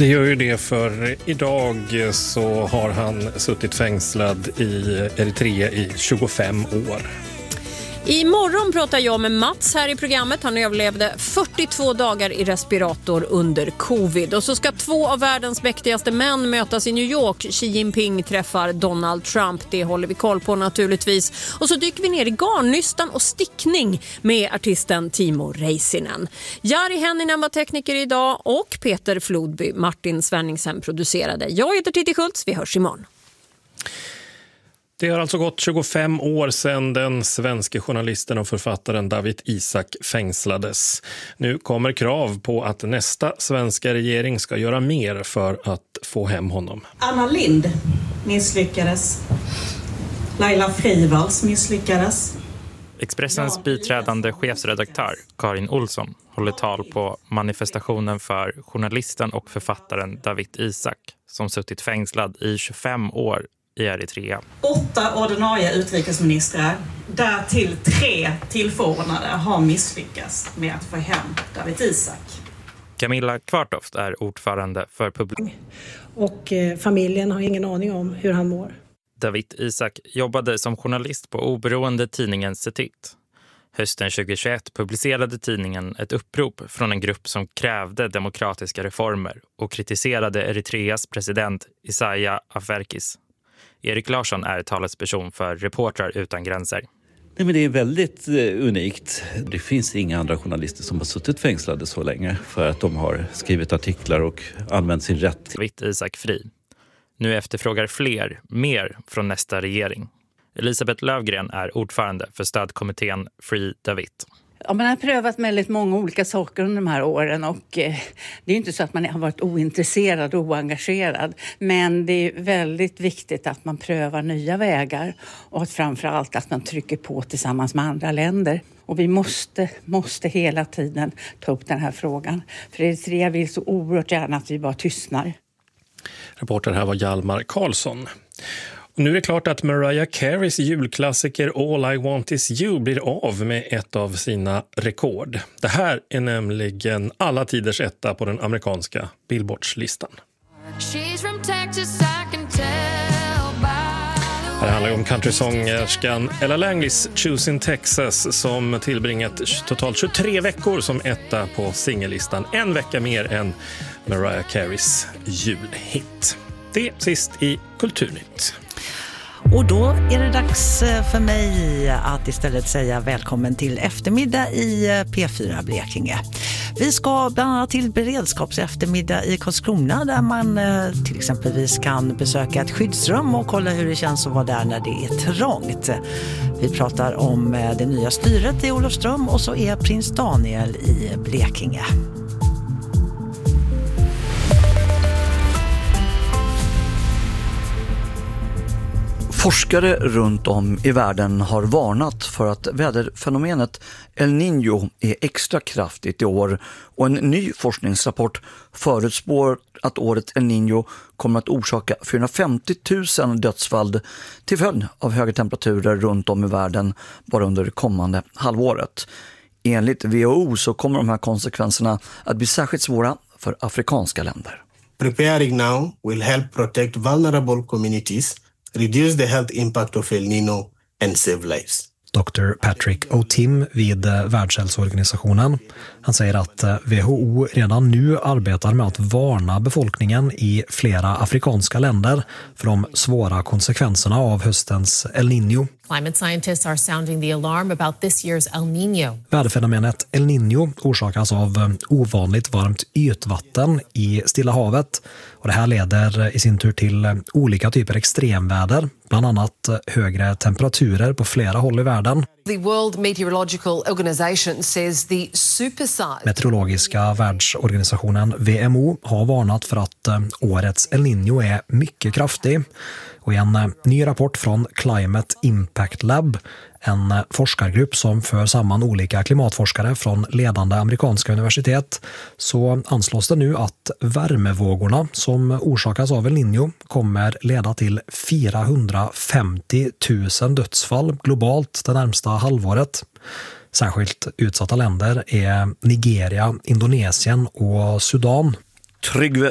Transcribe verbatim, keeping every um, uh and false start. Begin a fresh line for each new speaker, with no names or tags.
Det gör ju det, för idag så har han suttit fängslad i Eritrea i tjugofem år.
Imorgon pratar jag med Mats här i programmet. Han överlevde fyrtiotvå dagar i respirator under covid. Och så ska två av världens mäktigaste män mötas i New York. Xi Jinping träffar Donald Trump. Det håller vi koll på naturligtvis. Och så dyker vi ner i garnnystan och stickning med artisten Timo Räisänen. Jari Henninen var tekniker idag och Peter Flodby, Martin Svenningshem producerade. Jag heter Titti Schultz. Vi hörs imorgon.
Det har alltså gått tjugofem år sedan den svenska journalisten och författaren Dawit Isaak fängslades. Nu kommer krav på att nästa svenska regering ska göra mer för att få hem honom.
Anna Lind misslyckades. Laila Freivalds misslyckades.
Expressens biträdande chefsredaktör Karin Olsson håller tal på manifestationen för journalisten och författaren Dawit Isaak som suttit fängslad i tjugofem år i Eritrea.
Åtta ordinarie utrikesministrar, därtill tre tillförordnade, har misslyckats med att få hem Dawit Isaak.
Camilla Kvartoft är ordförande för publik.
Och eh, familjen har ingen aning om hur han mår.
Dawit Isaak jobbade som journalist på oberoende tidningen Setit. Hösten tjugohundratjugoett publicerade tidningen ett upprop från en grupp som krävde demokratiska reformer och kritiserade Eritreas president Isaias Afwerkis. Erik Larsson är talesperson för Reportrar utan gränser.
Nej, men det är väldigt eh, unikt. Det finns inga andra journalister som har suttit fängslade så länge för att de har skrivit artiklar och använt sin rätt.
Dawit Isaak fri. Nu efterfrågar fler mer från nästa regering. Elisabeth Lövgren är ordförande för stödkommittén Free Dawit.
Ja, man har prövat väldigt många olika saker under de här åren och eh, det är ju inte så att man har varit ointresserad och oengagerad. Men det är väldigt viktigt att man prövar nya vägar och att framförallt att man trycker på tillsammans med andra länder. Och vi måste, måste hela tiden ta upp den här frågan. För Eritrea vill så oerhört gärna att vi bara tystnar.
Reporter här var Hjalmar Karlsson. Och nu är det klart att Mariah Careys julklassiker All I Want Is You blir av med ett av sina rekord. Det här är nämligen alla tiders etta på den amerikanska Billboards-listan. Det handlar om countrysångerskan Ella Langleys Choosing Texas som tillbringat totalt tjugotre veckor som etta på singellistan. En vecka mer än Mariah Careys julhit. Det är sist i Kulturnytt.
Och då är det dags för mig att istället säga välkommen till eftermiddag i P fyra Blekinge. Vi ska bland annat till beredskapseftermiddag i Karlskrona där man till exempelvis kan besöka ett skyddsrum och kolla hur det känns att vara där när det är trångt. Vi pratar om det nya styret i Olofström och så är prins Daniel i Blekinge.
Forskare runt om i världen har varnat för att väderfenomenet El Niño är extra kraftigt i år och en ny forskningsrapport förutspår att året El Niño kommer att orsaka fyrahundrafemtio tusen dödsfall till följd av höga temperaturer runt om i världen bara under det kommande halvåret. Enligt W H O så kommer de här konsekvenserna att bli särskilt svåra för afrikanska länder.
Preparing now will help protect vulnerable communities, reduce the health impact of El Niño and save lives.
doktor Patrick O'Tim vid Världshälsoorganisationen. Han säger att W H O redan nu arbetar med att varna befolkningen i flera afrikanska länder för de svåra konsekvenserna av höstens El Niño.
Climate scientists are sounding the alarm about this year's El Niño.
Väderfenomenet El Niño orsakas av ovanligt varmt ytvatten i Stilla havet och det här leder i sin tur till olika typer extremväder, bland annat högre temperaturer på flera håll i världen.
The World Meteorological Organization says the supersize.
Meteorologiska världsorganisationen W M O har varnat för att årets El Niño är mycket kraftig. Och i en ny rapport från Climate Impact Lab, en forskargrupp som för samman olika klimatforskare från ledande amerikanska universitet, så anslås det nu att värmevågorna som orsakas av El Niño kommer leda till fyrahundrafemtio tusen dödsfall globalt det närmsta halvåret. Särskilt utsatta länder är Nigeria, Indonesien och Sudan.
Tryggve